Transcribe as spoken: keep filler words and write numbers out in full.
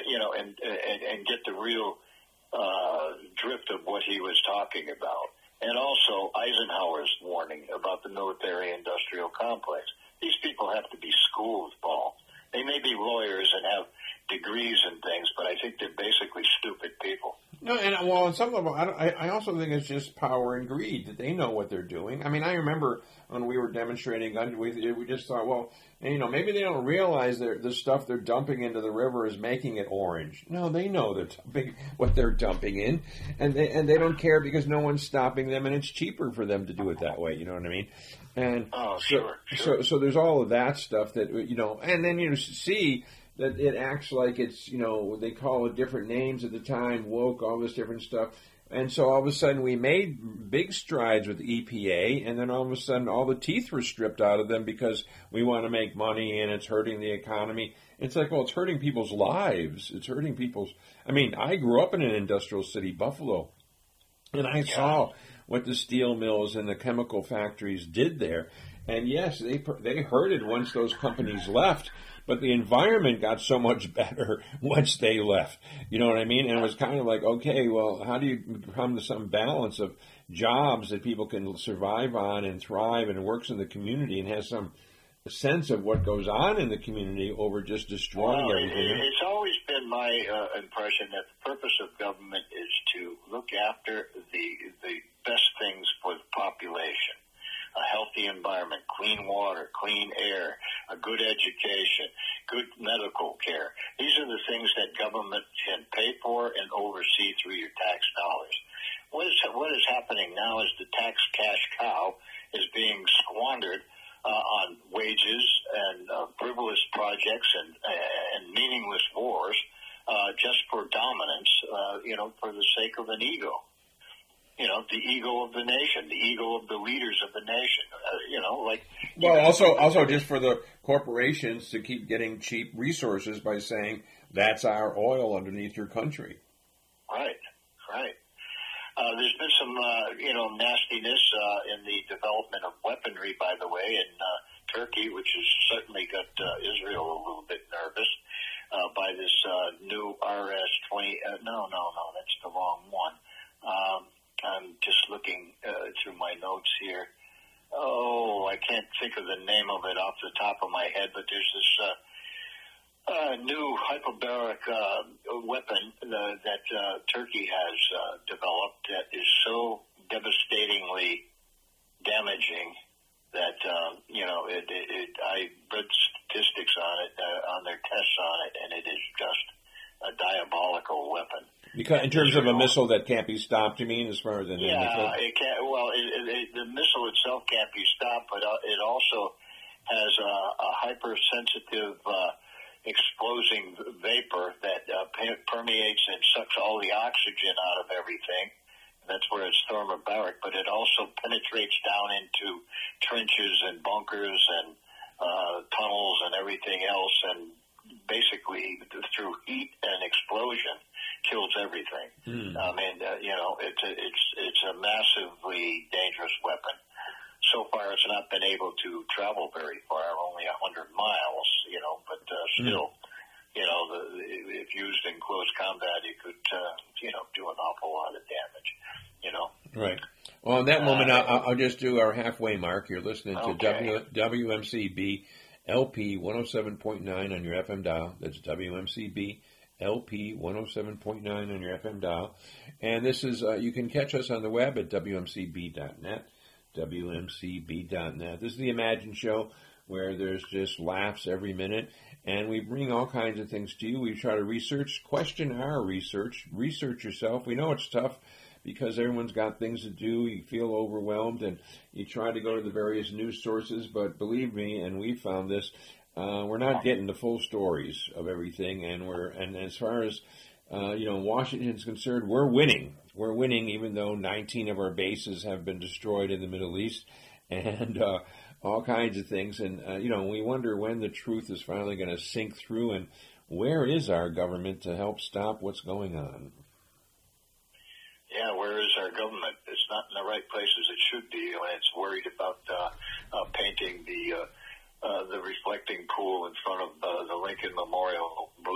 you know, and, and, and get the real uh, drift of what he was talking about. And also Eisenhower's warning about the military-industrial complex. These people have to be schooled, Paul. They may be lawyers and have degrees and things, but I think they're basically stupid people. No, and well, on some level, I, I also think it's just power and greed that they know what they're doing. I mean, I remember when we were demonstrating guns, we, we just thought, well, you know, maybe they don't realize that the stuff they're dumping into the river is making it orange. No, they know they're dumping what they're dumping in, and they and they don't care because no one's stopping them, and it's cheaper for them to do it that way. You know what I mean? And oh, so, sure, sure. so so there's all of that stuff that you know, and then you see that it acts like it's, you know, they call it different names at the time, woke, all this different stuff. And so all of a sudden we made big strides with E P A, and then all of a sudden all the teeth were stripped out of them because we want to make money and it's hurting the economy. It's like, well, it's hurting people's lives. It's hurting people's... I mean, I grew up in an industrial city, Buffalo, and I yeah. saw what the steel mills and the chemical factories did there. And yes, they they hurted once those companies left, but the environment got so much better once they left. You know what I mean? And it was kind of like, okay, well, how do you come to some balance of jobs that people can survive on and thrive and works in the community and has some sense of what goes on in the community over just destroying well, everything? It, it's always been my uh, impression that the purpose of government is to look after the the best things for the population. A healthy environment, clean water, clean air, a good education, good medical care. These are the things that government can pay for and oversee through your tax dollars. What is what is happening now is the tax cash cow is being squandered uh, on wages and uh, frivolous projects and, uh, and meaningless wars uh, just for dominance, uh, you know, for the sake of an ego. You know, the ego of the nation, the ego of the leaders of the nation. Uh, you know, like. Well, know, also, also just for the corporations to keep getting cheap resources by saying that's our oil underneath your country. Right, right. Uh, there's been some, uh, you know, nastiness uh, in the development of weaponry, by the way, in uh, Turkey, which has certainly got uh, Israel a little bit nervous uh, by this uh, new R S twenty. Uh, no, no, no, that's the wrong one. Um, I'm just looking uh, through my notes here. Oh, I can't think of the name of it off the top of my head, but there's this uh, uh, new hyperbaric uh, weapon uh, that uh, Turkey has uh, developed that is so devastatingly damaging that, um, you know, it, it, it, I read statistics on it, uh, on their tests on it, and it is just a diabolical weapon. Because in terms of a missile that can't be stopped, you mean, as far as the yeah, missile? it can't. Well, it, it, it, the missile itself can't be stopped, but uh, it also has a, a hypersensitive uh, exploding vapor that uh, permeates and sucks all the oxygen out of everything. That's where it's thermobaric, but it also penetrates down into trenches and bunkers and uh, tunnels and everything else, and basically through heat and explosion kills everything. Mm. I mean, uh, you know, it's a, it's it's a massively dangerous weapon. So far, it's not been able to travel very far, only a hundred miles. You know, but uh, still, mm. you know, the, if used in close combat, it could, uh, you know, do an awful lot of damage. You know. Right. Well, in that moment, uh, I'll, I'll just do our halfway mark. You're listening to okay. w, W M C B L P one oh seven point nine on your F M dial. That's W M C B L P one oh seven point nine on your F M dial. And this is, uh, you can catch us on the web at W M C B dot net, W M C B dot net. This is the Imagine Show, where there's just laughs every minute, and we bring all kinds of things to you. We try to research, question our research, research yourself. We know it's tough because everyone's got things to do. You feel overwhelmed, and you try to go to the various news sources, but believe me, and we found this, Uh, we're not getting the full stories of everything, and we're and as far as uh, you know, Washington's concerned, we're winning. We're winning, even though nineteen of our bases have been destroyed in the Middle East, and uh, all kinds of things. And uh, you know, we wonder when the truth is finally going to sink through, and where is our government to help stop what's going on? Yeah, where is our government? It's not in the right places it should be when it's worried about uh, uh, painting the. Uh, Uh, the reflecting pool in front of uh, the Lincoln Memorial